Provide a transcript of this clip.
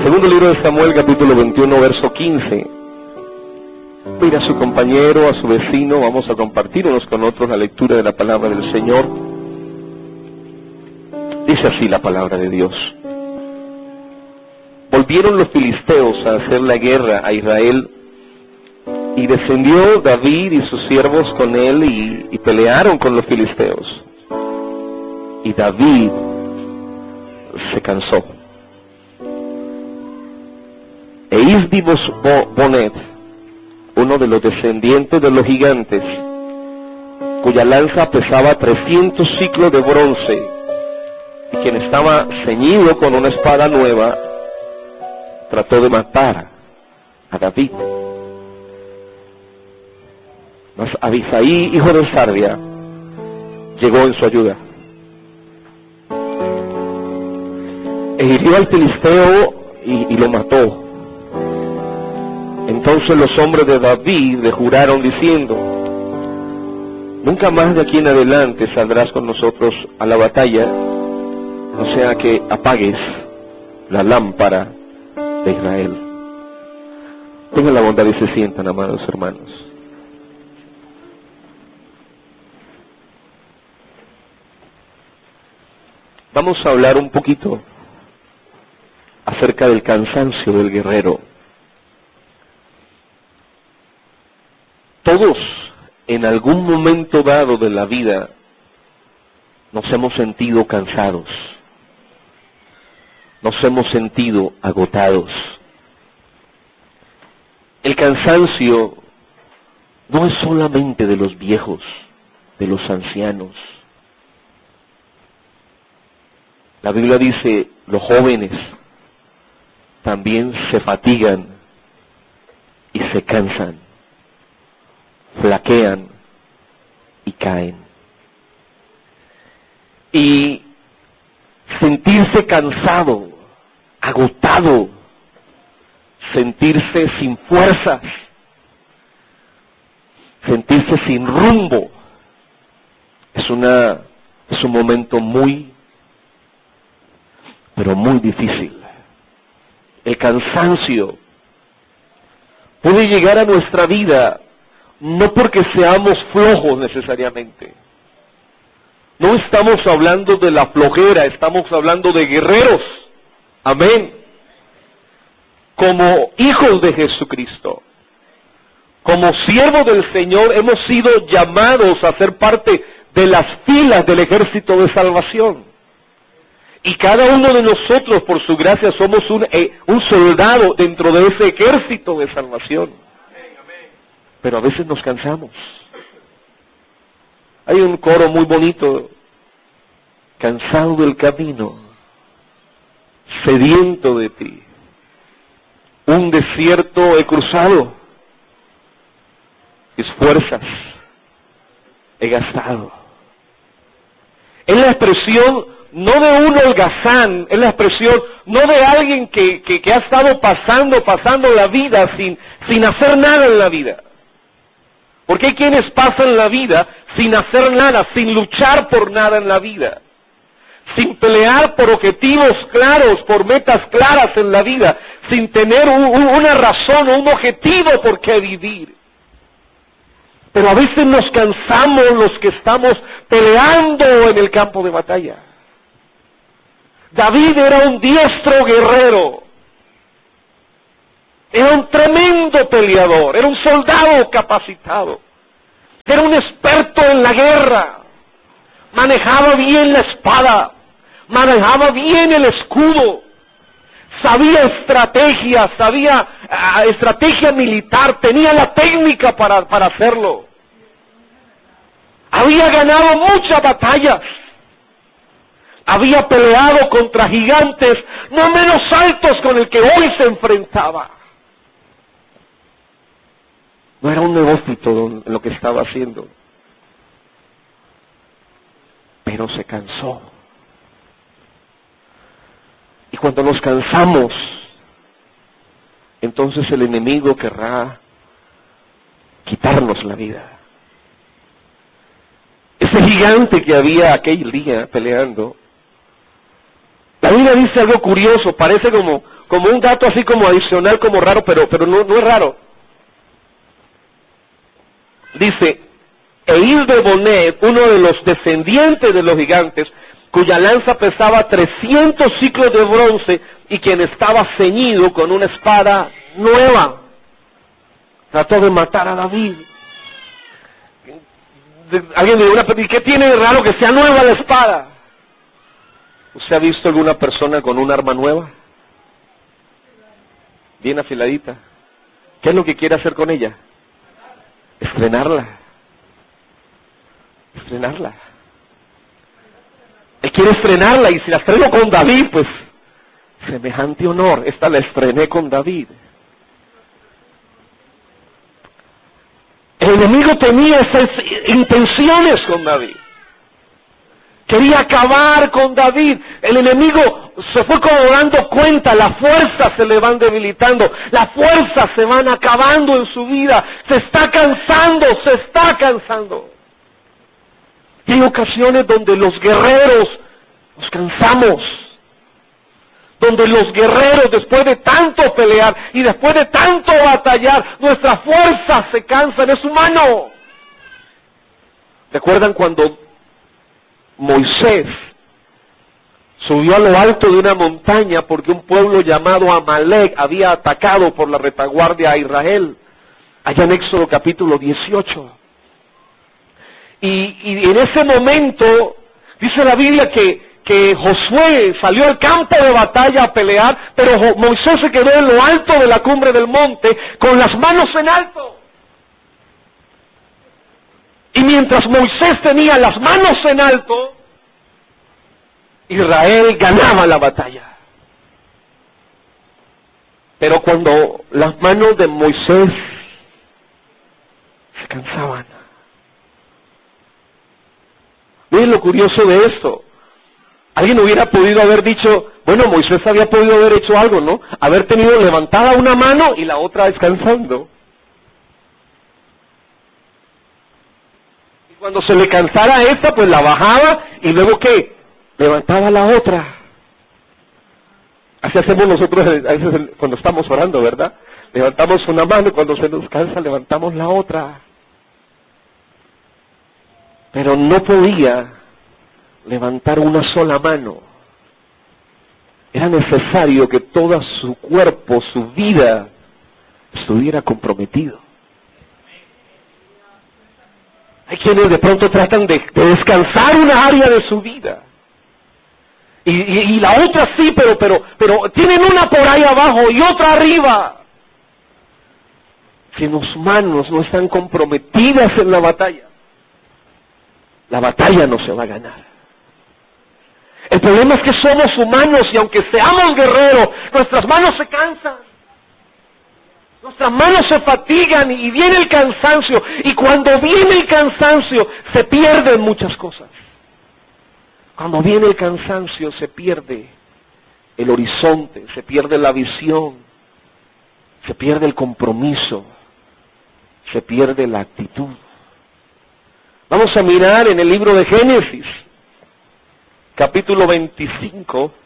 Segundo libro de Samuel, capítulo 21, verso 15. Mira a su compañero, a su vecino, vamos a compartir unos con otros la lectura de la palabra del Señor. Dice así la palabra de Dios. Volvieron los filisteos a hacer la guerra a Israel, y descendió David y sus siervos con él y pelearon con los filisteos. Y David se cansó. E Isbi-Bonet, uno de los descendientes de los gigantes, cuya lanza pesaba 300 siclos de bronce, y quien estaba ceñido con una espada nueva, trató de matar a David. Mas Abisai, hijo de Sarvia, llegó en su ayuda. E hirió al filisteo y lo mató. Entonces los hombres de David le juraron diciendo: nunca más de aquí en adelante saldrás con nosotros a la batalla, no sea que apagues la lámpara de Israel. Tengan la bondad y se sientan, amados hermanos. Vamos a hablar un poquito acerca del cansancio del guerrero. Todos, en algún momento dado de la vida, nos hemos sentido cansados, nos hemos sentido agotados. El cansancio no es solamente de los viejos, de los ancianos. La Biblia dice, los jóvenes también se fatigan y se cansan, flaquean y caen. Y sentirse cansado, agotado, sentirse sin fuerzas, sentirse sin rumbo, es un momento muy, pero muy difícil. El cansancio puede llegar a nuestra vida no porque seamos flojos necesariamente. No estamos hablando de la flojera, estamos hablando de guerreros. Amén. Como hijos de Jesucristo, como siervos del Señor, hemos sido llamados a ser parte de las filas del ejército de salvación. Y cada uno de nosotros, por su gracia, somos un soldado dentro de ese ejército de salvación. Pero a veces nos cansamos. Hay un coro muy bonito: cansado del camino, sediento de ti, un desierto he cruzado, mis fuerzas he gastado. Es la expresión no de un holgazán, es la expresión no de alguien que ha estado pasando la vida sin hacer nada en la vida. Porque hay quienes pasan la vida sin hacer nada, sin luchar por nada en la vida, sin pelear por objetivos claros, por metas claras en la vida, sin tener una razón o un objetivo por qué vivir. Pero a veces nos cansamos los que estamos peleando en el campo de batalla. David era un diestro guerrero, era un tremendo peleador, era un soldado capacitado, era un experto en la guerra, manejaba bien la espada, manejaba bien el escudo, sabía estrategia, estrategia militar, tenía la técnica para hacerlo. Había ganado muchas batallas, había peleado contra gigantes no menos altos con el que hoy se enfrentaba. No era un neófito en lo que estaba haciendo, pero se cansó. Y cuando nos cansamos, entonces el enemigo querrá quitarnos la vida. Ese gigante que había aquel día peleando, la Biblia dice algo curioso, parece como un dato así como adicional, como raro, pero no es raro. Dice, Eil de Bonet, uno de los descendientes de los gigantes, cuya lanza pesaba 300 ciclos de bronce y quien estaba ceñido con una espada nueva, trató de matar a David. Alguien dice, ¿y qué tiene de raro que sea nueva la espada? ¿Usted ha visto alguna persona con un arma nueva? Bien afiladita. ¿Qué es lo que quiere hacer con ella? Estrenarla. Estrenarla. Él quiere estrenarla, y si la estreno con David, pues semejante honor. Esta la estrené con David. El enemigo tenía esas intenciones con David. Quería acabar con David. El enemigo se fue como dando cuenta, las fuerzas se le van debilitando, las fuerzas se van acabando en su vida, se está cansando. Y hay ocasiones donde los guerreros nos cansamos, donde los guerreros, después de tanto pelear y después de tanto batallar, nuestras fuerzas se cansan, es humano. ¿Recuerdan cuando Moisés subió a lo alto de una montaña porque un pueblo llamado Amalek había atacado por la retaguardia a Israel? Allá en Éxodo capítulo 18. Y en ese momento, dice la Biblia que Josué salió al campo de batalla a pelear, pero Moisés se quedó en lo alto de la cumbre del monte con las manos en alto. Y mientras Moisés tenía las manos en alto, Israel ganaba la batalla. Pero cuando las manos de Moisés se cansaban. Miren lo curioso de esto. Alguien hubiera podido haber dicho, bueno, Moisés había podido haber hecho algo, ¿no? Haber tenido levantada una mano y la otra descansando. Y cuando se le cansara esta, pues la bajaba y luego ¿qué? Levantaba la otra. Así hacemos nosotros a veces cuando estamos orando, ¿verdad? Levantamos una mano y cuando se nos cansa levantamos la otra. Pero no podía levantar una sola mano. Era necesario que todo su cuerpo, su vida, estuviera comprometido. Hay quienes de pronto tratan de descansar una área de su vida. Y la otra sí, pero tienen una por ahí abajo y otra arriba. Si sus manos no están comprometidas en la batalla no se va a ganar. El problema es que somos humanos y aunque seamos guerreros, nuestras manos se cansan. Nuestras manos se fatigan y viene el cansancio. Y cuando viene el cansancio, se pierden muchas cosas. Cuando viene el cansancio, se pierde el horizonte, se pierde la visión, se pierde el compromiso, se pierde la actitud. Vamos a mirar en el libro de Génesis, capítulo 25.